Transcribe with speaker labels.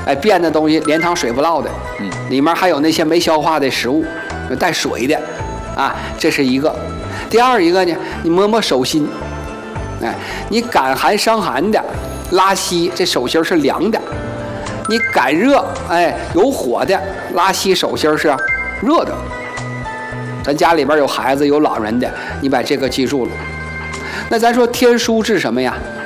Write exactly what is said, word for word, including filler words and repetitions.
Speaker 1: 哎，变的东西连汤水不落的，嗯，里面还有那些没消化的食物，带水的，啊，这是一个。第二一个呢，你摸摸手心，哎，你感寒伤寒的，拉稀这手心是凉的；你感热，哎，有火的，拉稀手心是热的。咱家里边有孩子有老人的，你把这个记住了。那咱说天枢治什么呀？